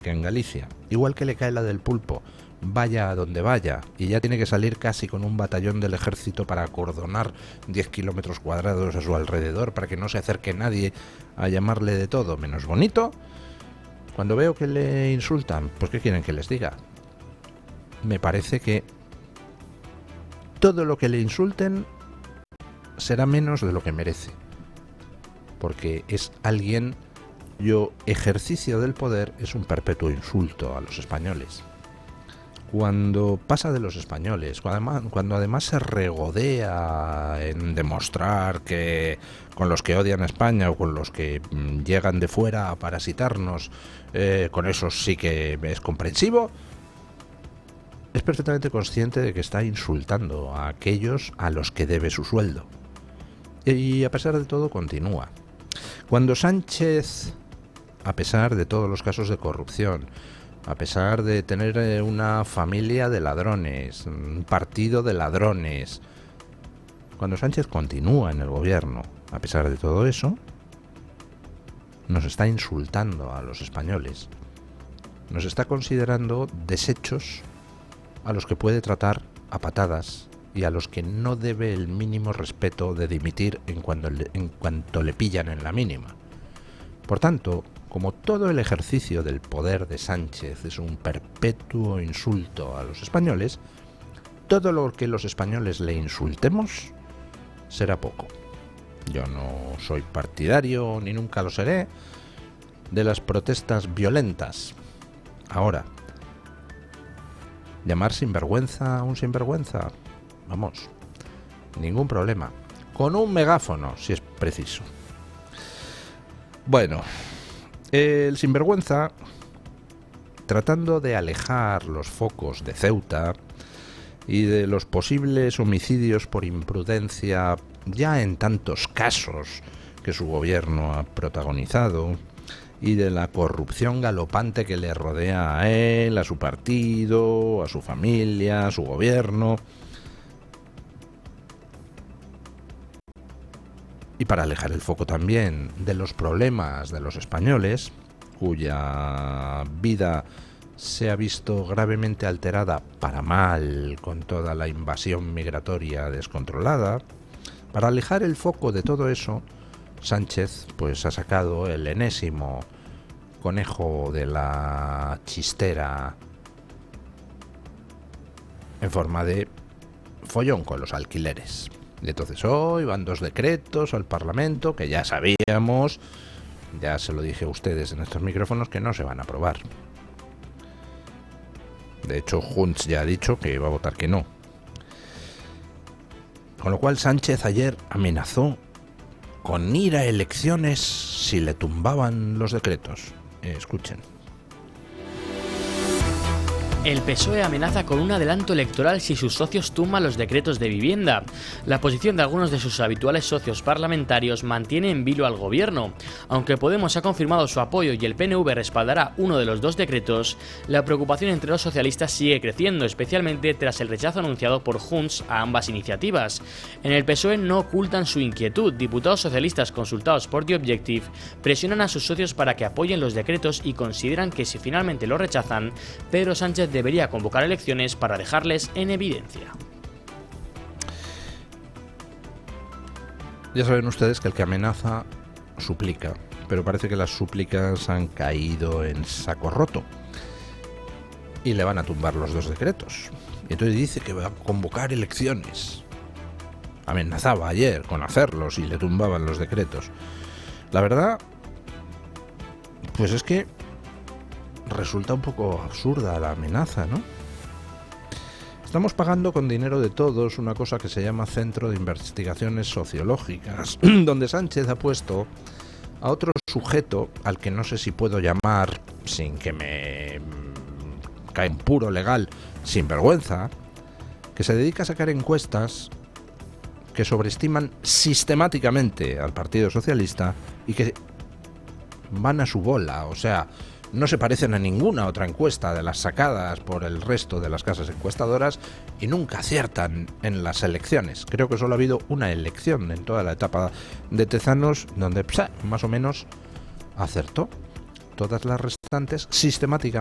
en Galicia, igual que le cae la del pulpo, vaya a donde vaya, y ya tiene que salir casi con un batallón del ejército para acordonar 10 kilómetros cuadrados a su alrededor para que no se acerque nadie a llamarle de todo menos bonito. Cuando veo que le insultan, pues ¿qué quieren que les diga? Me parece que todo lo que le insulten será menos de lo que merece, porque es alguien cuyo ejercicio del poder es un perpetuo insulto a los españoles. Cuando pasa de los españoles, cuando además se regodea en demostrar que con los que odian a España o con los que llegan de fuera a parasitarnos, con eso sí que es comprensivo, es perfectamente consciente de que está insultando a aquellos a los que debe su sueldo. Y a pesar de todo continúa. Cuando Sánchez, a pesar de todos los casos de corrupción, a pesar de tener una familia de ladrones, un partido de ladrones, cuando Sánchez continúa en el gobierno, a pesar de todo eso, nos está insultando a los españoles, nos está considerando desechos a los que puede tratar a patadas y a los que no debe el mínimo respeto de dimitir en cuanto le pillan en la mínima. Por tanto, como todo el ejercicio del poder de Sánchez es un perpetuo insulto a los españoles, todo lo que los españoles le insultemos será poco. Yo no soy partidario, ni nunca lo seré, de las protestas violentas. Ahora, llamar sinvergüenza a un sinvergüenza, vamos, ningún problema. Con un megáfono, si es preciso. Bueno, el sinvergüenza, tratando de alejar los focos de Ceuta y de los posibles homicidios por imprudencia ya en tantos casos que su gobierno ha protagonizado, y de la corrupción galopante que le rodea a él, a su partido, a su familia, a su gobierno, y para alejar el foco también de los problemas de los españoles, cuya vida se ha visto gravemente alterada para mal con toda la invasión migratoria descontrolada, para alejar el foco de todo eso, Sánchez pues ha sacado el enésimo conejo de la chistera en forma de follón con los alquileres. Y entonces hoy van 2 decretos al Parlamento que ya sabíamos, ya se lo dije a ustedes en estos micrófonos, que no se van a aprobar. De hecho, Junts ya ha dicho que va a votar que no. Con lo cual Sánchez ayer amenazó con ir a elecciones si le tumbaban los decretos. Escuchen. El PSOE amenaza con un adelanto electoral si sus socios tumban los decretos de vivienda. La posición de algunos de sus habituales socios parlamentarios mantiene en vilo al gobierno. Aunque Podemos ha confirmado su apoyo y el PNV respaldará uno de los 2 decretos, la preocupación entre los socialistas sigue creciendo, especialmente tras el rechazo anunciado por Junts a ambas iniciativas. En el PSOE no ocultan su inquietud. Diputados socialistas consultados por The Objective presionan a sus socios para que apoyen los decretos y consideran que si finalmente lo rechazan, Pedro Sánchez debería convocar elecciones para dejarles en evidencia. Ya saben ustedes que el que amenaza suplica, pero parece que las súplicas han caído en saco roto y le van a tumbar los 2 decretos. Y entonces dice que va a convocar elecciones. Amenazaba ayer con hacerlos y le tumbaban los decretos. La verdad, pues es que resulta un poco absurda la amenaza, ¿no? Estamos pagando con dinero de todos una cosa que se llama Centro de Investigaciones Sociológicas, donde Sánchez ha puesto a otro sujeto al que no sé si puedo llamar, sin que me cae en puro legal, sinvergüenza, que se dedica a sacar encuestas que sobreestiman sistemáticamente al Partido Socialista y que van a su bola, o sea, no se parecen a ninguna otra encuesta de las sacadas por el resto de las casas encuestadoras y nunca aciertan en las elecciones. Creo que solo ha habido una elección en toda la etapa de Tezanos donde más o menos acertó. Todas las restantes manifestantes sistemáticamente